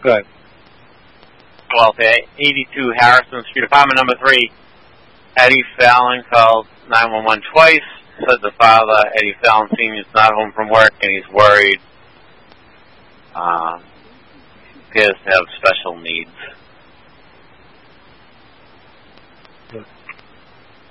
Good. Well, to 82 Harrison Street, apartment number 3. Eddie Fallon called 911 twice. Said the father, Eddie Fallon Sr., is not home from work and he's worried. Appears to have special needs. Good.